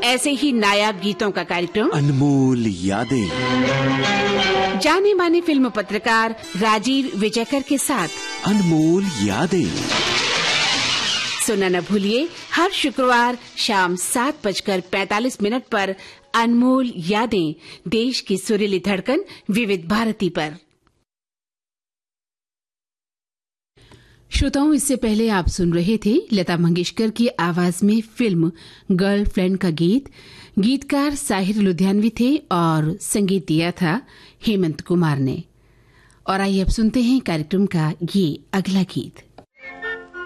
ऐसे ही नायाब गीतों का कार्यक्रम अनमोल यादें, जाने माने फिल्म पत्रकार राजीव विजयकर के साथ अनमोल यादें सुनना न भूलिए हर शुक्रवार शाम 7:45 पर अनमोल यादें, देश की सुरीली धड़कन विविध भारती पर। श्रोताओं, इससे पहले आप सुन रहे थे लता मंगेशकर की आवाज में फिल्म गर्लफ्रेंड का गीत। गीतकार साहिर लुधियानवी थे और संगीत दिया था हेमंत कुमार ने। और आइए अब सुनते हैं कार्यक्रम का ये अगला गीत।